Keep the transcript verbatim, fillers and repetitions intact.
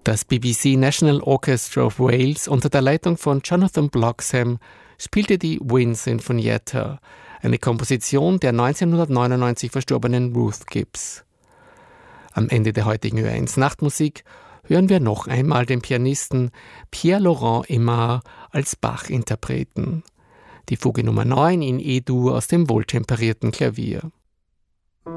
Das B B C National Orchestra of Wales unter der Leitung von Jonathan Bloxham spielte die Wind-Sinfonietta, eine Komposition der neunzehnhundertneunundneunzig verstorbenen Ruth Gibbs. Am Ende der heutigen Ö eins Nachtmusik hören wir noch einmal den Pianisten Pierre-Laurent Aimard als Bach-Interpreten. Die Fuge Nummer neun in E-Dur aus dem wohltemperierten Klavier.